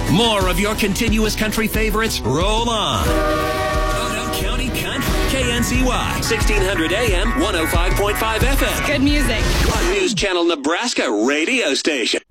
More of your continuous country favorites roll on. Otoe County Country. KNCY, 1600 AM, 105.5 FM. Good music. On News Channel Nebraska radio station.